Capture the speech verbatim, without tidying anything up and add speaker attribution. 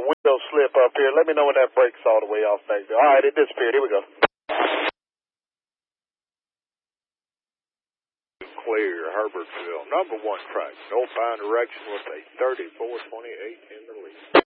Speaker 1: window slip up here. Let me know when that breaks all the way off back there. All right, it disappeared. Here we go.
Speaker 2: Clear, Herbertville. Number one track. Northbound direction with a thirty-four twenty-eight in the lead.